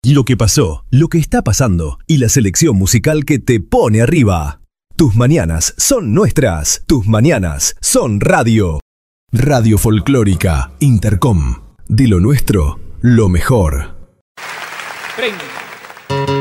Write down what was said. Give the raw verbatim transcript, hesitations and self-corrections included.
Lo que pasó, lo que está pasando y la selección musical que te pone arriba. Tus mañanas son nuestras. Tus mañanas son radio. Radio Folclórica Intercom. De lo nuestro, lo mejor. treinta.